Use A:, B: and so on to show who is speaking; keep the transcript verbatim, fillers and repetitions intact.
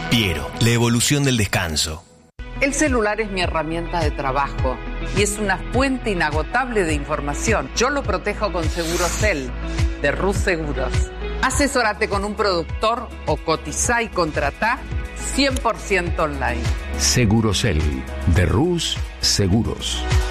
A: Piero, la evolución del descanso.
B: El celular es mi herramienta de trabajo y es una fuente inagotable de información. Yo lo protejo con Segurosel, de Rus Seguros. Asesórate con un productor o cotizá y contratá cien por ciento online.
C: Segurosel, de Rus Seguros.